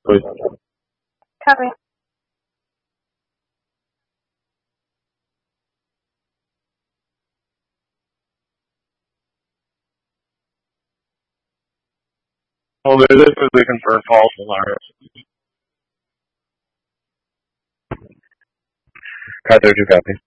Please. Copy. Well, this is we confirm false alarms. Car 32 copy.